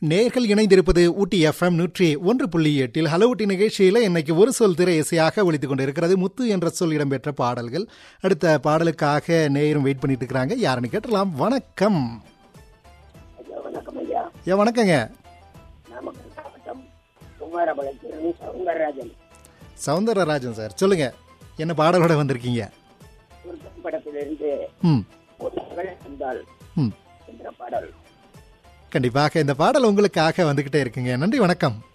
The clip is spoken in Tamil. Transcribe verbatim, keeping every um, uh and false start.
நேர்கள் இணைந்திருப்பது ஊட்டி எஃப்எம் நூற்றி ஒன்று புள்ளி எட்டில் ஹலோ ஊட்டி நிகழ்ச்சியில் இன்னைக்கு ஒரு சொல் திரை இசையாக ஒலித்துக் கொண்டிருக்கிறது. முத்து என்ற சொல் இடம்பெற்ற பாடல்கள். அடுத்த பாடலுக்காக நேயரும் வெயிட் பண்ணிட்டு இருக்கிறாங்க. யாருன்னு கேட்டலாம். வணக்கம். ஏ வணக்கங்க. சவுந்தரராஜன் சார், சொல்லுங்க, என்ன பாடலோட வந்திருக்கீங்க? கண்டிப்பாக இந்த பாடல் உங்களுக்காக வந்துகிட்டே இருக்குங்க. நன்றி, வணக்கம்.